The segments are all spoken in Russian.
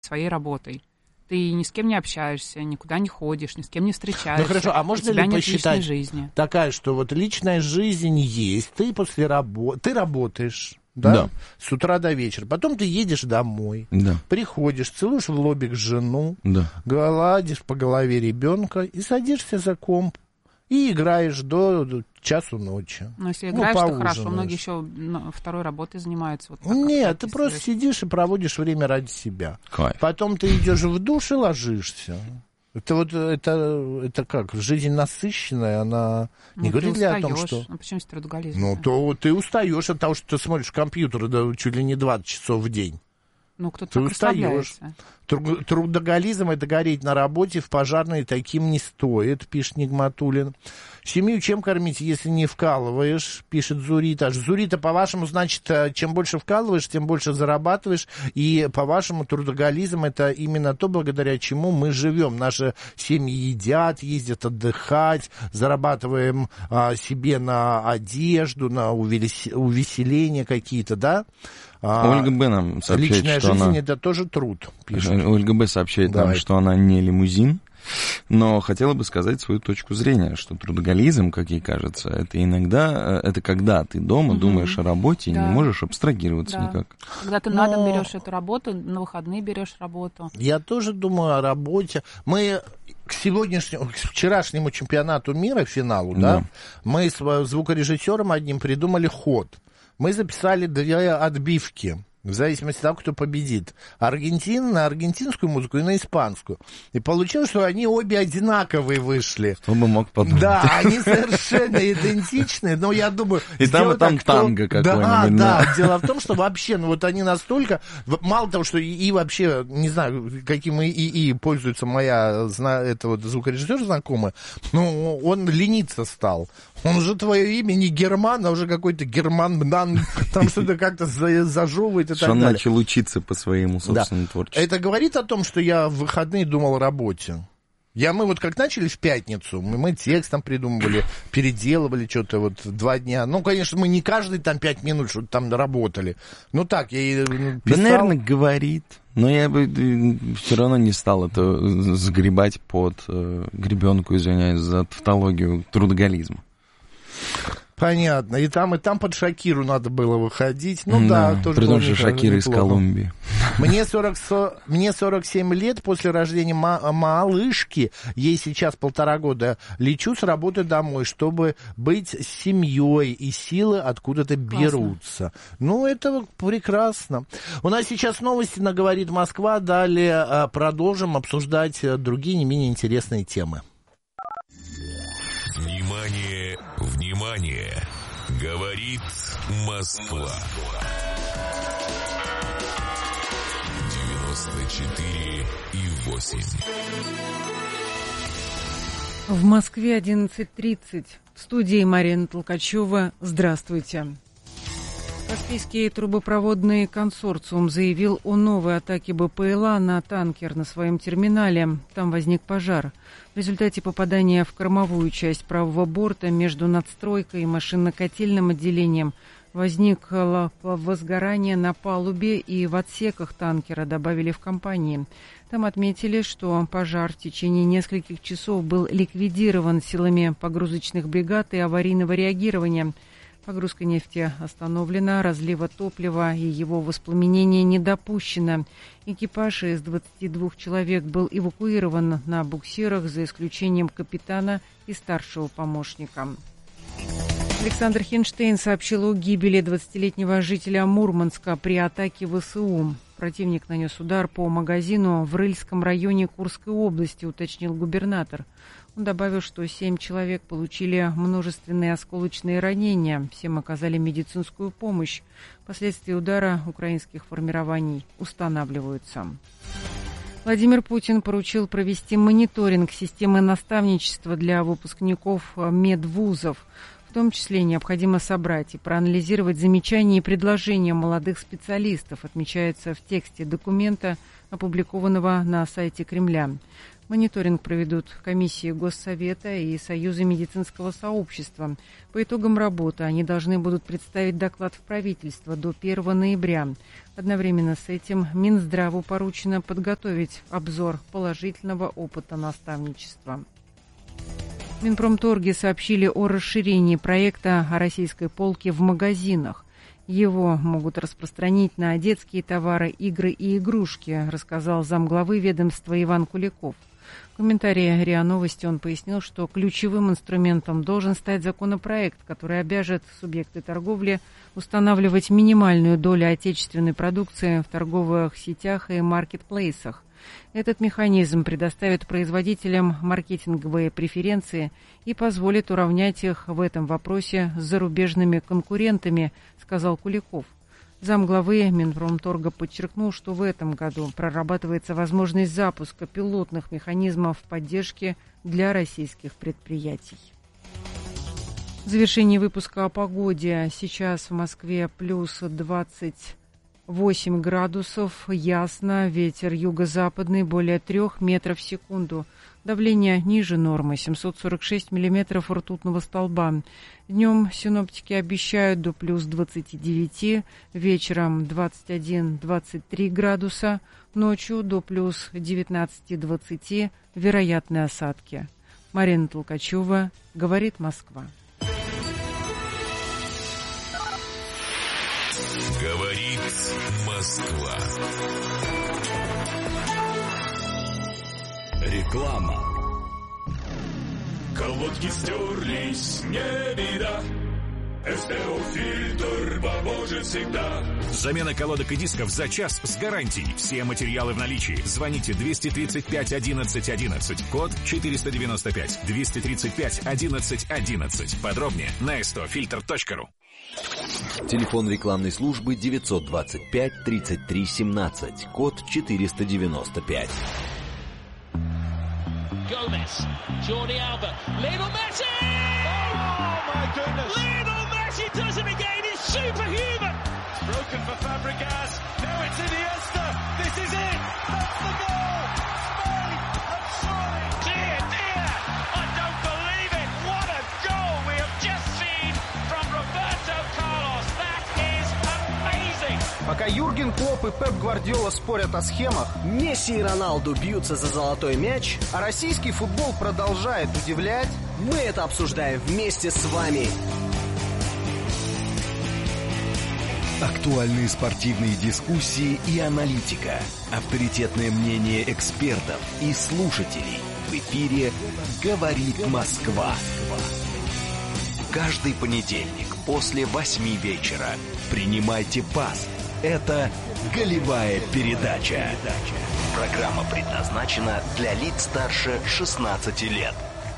своей работой. Ты ни с кем не общаешься, никуда не ходишь, ни с кем не встречаешься. Ну хорошо, а можно ли посчитать жизни. Такая, что вот личная жизнь есть, ты после работы, ты работаешь, да? С утра до вечера, потом ты едешь домой, приходишь, целуешь в лобик жену, гладишь по голове ребенка и садишься за комп и играешь до часу ночи. Но если играешь, то хорошо. Многие еще второй работой занимаются. Вот так, нет, ты просто сидишь и проводишь время ради себя. Кайф. Потом ты идешь в душ и ложишься. Это как? Жизнь насыщенная, она не говорит ли о том, что... Ну, почему трудоголизм? Ну, то ты устаешь от того, что ты смотришь компьютер чуть ли не 20 часов в день. Ну, кто-то ты устаешь. Трудоголизм — это гореть на работе, в пожарной таким не стоит, пишет Нигматуллин. Семью чем кормить, если не вкалываешь, пишет Зурита. Зурита, по-вашему, значит, чем больше вкалываешь, тем больше зарабатываешь, и, по-вашему, трудоголизм — это именно то, благодаря чему мы живем. Наши семьи едят, ездят отдыхать, зарабатываем себе на одежду, на увеселения какие-то, да? Ольга Б. нам сообщает, личная что жизнь она... это тоже труд, пишет. Ольга Б. сообщает нам, что она не лимузин, но хотела бы сказать свою точку зрения, что трудоголизм, как ей кажется, это иногда, это когда ты дома думаешь о работе и не можешь абстрагироваться никак. Когда ты на дом берешь эту работу, на выходные берешь работу. Я тоже думаю о работе. Мы к вчерашнему чемпионату мира, финалу, да, мы с звукорежиссером одним придумали ход. Мы записали 2 отбивки, в зависимости от того, кто победит. Аргентина на аргентинскую музыку и на испанскую. И получилось, что они обе одинаковые вышли. Кто бы мог подумать. Да, они совершенно идентичны, но я думаю... И там танго какое-нибудь. Да. Дело в том, что вообще, они настолько... Мало того, что и вообще, не знаю, каким ИИ пользуется моя звукорежиссер знакомая, но он лениться стал. Он уже твое имя не Герман, а уже какой-то Герман, там что-то как-то зажевывает и так далее. Что он начал учиться по своему собственному творчеству. Это говорит о том, что я в выходные думал о работе. Мы как начали в пятницу, мы текст там придумывали, переделывали что-то 2 дня. Ну, конечно, мы не каждый 5 минут что-то там работали. Ну, так, я и писал. Да, наверное, говорит. Но я бы все равно не стал это сгребать под гребенку, извиняюсь за тавтологию, трудоголизма. Понятно. И там под Шакиру надо было выходить. Ну да, тоже при том, что Шакира из Колумбии. Мне 47 лет после рождения малышки. Ей сейчас 1,5 года. Лечу с работы домой, чтобы быть с семьей. И силы откуда-то берутся. Ну, это прекрасно. У нас сейчас новости на «Говорит Москва». Далее продолжим обсуждать другие не менее интересные темы. Внимание, внимание! Говорит Москва. 94,8. В Москве 11:30. В студии Марина Толкачева. Здравствуйте. Каспийский трубопроводный консорциум заявил о новой атаке БПЛА на танкер на своем терминале. Там возник пожар. В результате попадания в кормовую часть правого борта между надстройкой и машинно-котельным отделением возникло возгорание на палубе и в отсеках танкера, добавили в компании. Там отметили, что пожар в течение нескольких часов был ликвидирован силами погрузочных бригад и аварийного реагирования. Погрузка нефти остановлена, разлива топлива и его воспламенения не допущено. Экипаж из 22 человек был эвакуирован на буксирах, за исключением капитана и старшего помощника. Александр Хинштейн сообщил о гибели 20-летнего жителя Мурманска при атаке ВСУ. Противник нанес удар по магазину в Рыльском районе Курской области, уточнил губернатор. Он добавил, что 7 человек получили множественные осколочные ранения. Всем оказали медицинскую помощь. Последствия удара украинских формирований устанавливаются. Владимир Путин поручил провести мониторинг системы наставничества для выпускников медвузов. В том числе необходимо собрать и проанализировать замечания и предложения молодых специалистов, отмечается в тексте документа, опубликованного на сайте Кремля. Мониторинг проведут комиссии Госсовета и Союза медицинского сообщества. По итогам работы они должны будут представить доклад в правительство до 1 ноября. Одновременно с этим Минздраву поручено подготовить обзор положительного опыта наставничества. В Минпромторге сообщили о расширении проекта о российской полке в магазинах. Его могут распространить на детские товары, игры и игрушки, рассказал замглавы ведомства Иван Куликов. В комментарии РИА Новости он пояснил, что ключевым инструментом должен стать законопроект, который обяжет субъекты торговли устанавливать минимальную долю отечественной продукции в торговых сетях и маркетплейсах. Этот механизм предоставит производителям маркетинговые преференции и позволит уравнять их в этом вопросе с зарубежными конкурентами, сказал Куликов. Замглавы Минпромторга подчеркнул, что в этом году прорабатывается возможность запуска пилотных механизмов поддержки для российских предприятий. В завершении выпуска о погоде. Сейчас в Москве плюс 28 градусов, ясно, ветер юго-западный более 3 метров в секунду. Давление ниже нормы, 746 миллиметров ртутного столба. Днем синоптики обещают до плюс 29, вечером 21-23 градуса, ночью до плюс 19-20, вероятны осадки. Марина Толкачева, говорит Москва. Говорит Москва. Реклама. Колодки стерлись, не беда. СТО-фильтр поможет всегда. Замена колодок и дисков за час с гарантией. Все материалы в наличии. Звоните 235 11 11. Код 495. 235 11 11. Подробнее на stofilter.ru. Телефон рекламной службы 925 33 17. Код 495. Gomez, Jordi Alba, Lionel Messi! Oh my goodness! Lionel Messi does it again, he's superhuman! It's broken for Fabregas, now it's Iniesta, this is it! That's the goal! Spain have surely! Dear, dear! I don't believe it! What a goal we have just seen from Roberto Carlos! That is amazing! Пока Юрген Клопп и Пеп Гвардиола спорят о схемах, Месси и Роналду бьются за золотой мяч, а российский футбол продолжает удивлять, мы это обсуждаем вместе с вами. Актуальные спортивные дискуссии и аналитика. Авторитетное мнение экспертов и слушателей. В эфире «Говорит Москва». Каждый понедельник после 8 вечера. Принимайте пас. Это «Голевая передача». Программа предназначена для лиц старше 16 лет.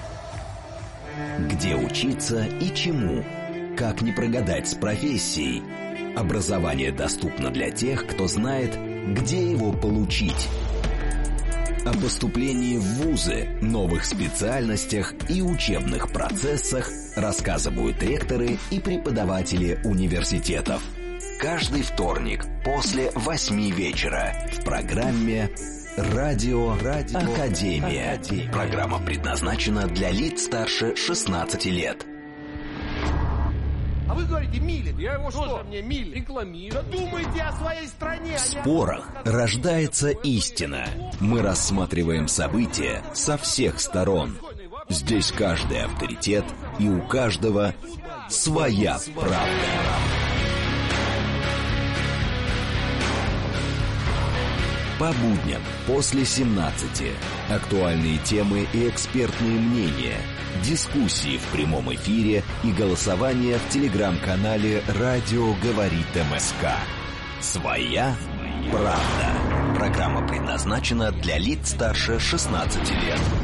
Где учиться и чему? Как не прогадать с профессией? Образование доступно для тех, кто знает, где его получить. О поступлении в вузы, новых специальностях и учебных процессах рассказывают ректоры и преподаватели университетов. Каждый вторник после 8 вечера в программе «Радио Академия». Программа предназначена для лиц старше 16 лет. А вы говорите, Милин, я его что? Мне Милин рекламирую. Да думайте о своей стране. В спорах рождается истина. Мы рассматриваем события со всех сторон. Здесь каждый авторитет, и у каждого своя правда. По будням после 17. Актуальные темы и экспертные мнения. Дискуссии в прямом эфире и голосование в телеграм-канале «Радио говорит МСК». Своя правда. Программа предназначена для лиц старше 16 лет.